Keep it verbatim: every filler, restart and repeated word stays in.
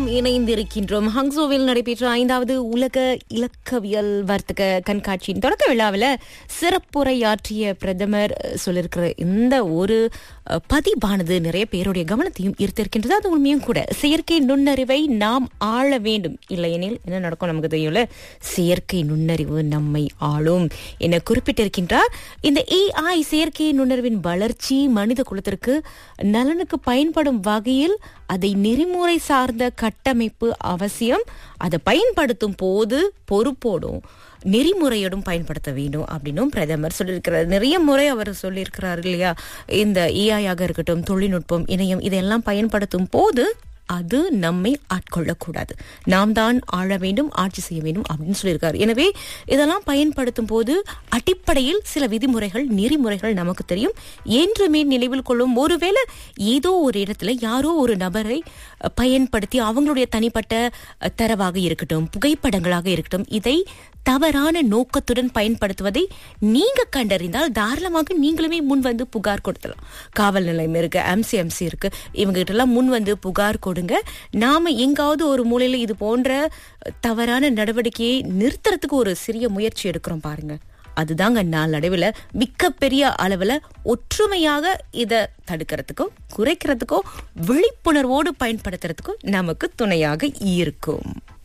இணைந்திருக்கின்றோம். ஹங்சோவில் நடைபெற்ற ஐந்தாவது உலக இலக்கவியல் வர்த்தக கண்காட்சியின் தொடக்க விழாவில் சிறப்புரையாற்றிய பிரதமர் சொல்லியிருக்கிற இந்த ஒரு அஹ், பதிவானது நிறைய பேருடைய கவனத்தையும் ஈர்த்திருக்கின்றது. அது உண்மையும் கூட. செயற்கை நுண்ணறிவை நாம் ஆள வேண்டும், இல்லையெனில் என்ன நடக்கும் நமக்கு தெரியும்ல. செயற்கை நுண்ணறிவு நம்மை ஆளும் என குறிப்பிட்டிருக்கின்றார். இந்த ஏஐ செயற்கை நுண்ணறிவின் வளர்ச்சி மனித குலத்திற்கு நலனுக்கு பயன்படும் வகையில் அதை நெறிமுறை சார்ந்த கட்டமைப்பு அவசியம். அதை பயன்படுத்தும் போது பொறுப்போடும் நெறிமுறையோடும் பயன்படுத்த வேண்டும் அப்படின்னும் பிரதமர் சொல்லியிருக்கிறார். நிறைய முறை அவர் சொல்லியிருக்கிறார் இல்லையா. இந்த ஏஐ ஆக இருக்கட்டும், தொழில்நுட்பம், இணையம் இதெல்லாம் பயன்படுத்தும் போது அது நம்மை ஆட்கொள்ளக்கூடாது, நாம் தான் ஆள வேண்டும், ஆட்சி செய்ய வேண்டும் அப்படின்னு சொல்லியிருக்காரு. எனவே இதெல்லாம் பயன்படுத்தும் போது அடிப்படையில் சில விதிமுறைகள், நெறிமுறைகள் நமக்கு தெரியும் என்றுமே நினைவில் கொள்ளும். ஒருவேளை ஏதோ ஒரு இடத்துல யாரோ ஒரு நபரை அஹ், பயன்படுத்தி அவங்களுடைய தனிப்பட்ட அஹ், தரவாக இருக்கட்டும், புகைப்படங்களாக இருக்கட்டும், இதை தவறான நோக்கத்துடன் பயன்படுத்துவதை நீங்க கண்டறிந்தால் தாராளமாக நீங்களுமே முன் வந்து புகார் கொடுத்தலாம். காவல் நிலையம் இருக்கு, எம்சிஎம்சி இருக்கு, இவங்க கிட்ட எல்லாம் முன் வந்து புகார் கொடுங்க. நாம எங்காவது ஒரு மூலையில இது போன்ற தவறான நடவடிக்கையை நிறுத்துறதுக்கு ஒரு சிறிய முயற்சி எடுக்கிறோம் பாருங்க. அதுதாங்க நாளடைவில் மிகப்பெரிய அளவுல ஒற்றுமையாக இதை தடுக்கிறதுக்கும் குறைக்கிறதுக்கும் விழிப்புணர்வோடு பயன்படுத்துறதுக்கும் நமக்கு துணையாக இருக்கும்.